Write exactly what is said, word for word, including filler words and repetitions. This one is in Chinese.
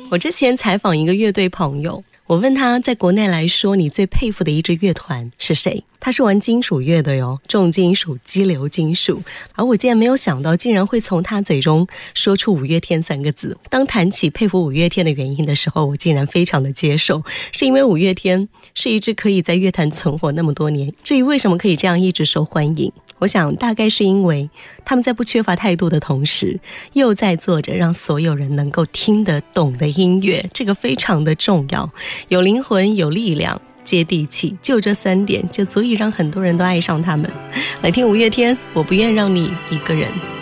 我之前采访一个乐队朋友，我问他在国内来说你最佩服的一支乐团是谁，他是玩金属乐的哟，重金属、激流金属，而我竟然没有想到竟然会从他嘴中说出五月天三个字。当谈起佩服五月天的原因的时候，我竟然非常的接受，是因为五月天是一支可以在乐坛存活那么多年，至于为什么可以这样一直受欢迎，我想大概是因为他们在不缺乏态度的同时，又在做着让所有人能够听得懂的音乐，这个非常的重要，有灵魂，有力量，接地气，就这三点就足以让很多人都爱上他们。来听五月天，我不愿让你一个人。